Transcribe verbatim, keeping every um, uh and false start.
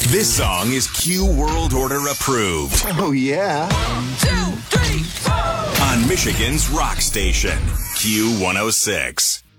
This song is Q World Order approved. Oh, yeah. One, two, three, four. On Michigan's rock station, Q one oh six.